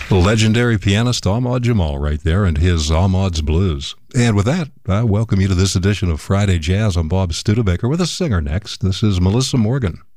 Legendary pianist Ahmad Jamal right there and his Ahmad's Blues. And with that, I welcome you to this edition of Friday Jazz. I'm Bob Studebaker with a singer next. This is Melissa Morgan.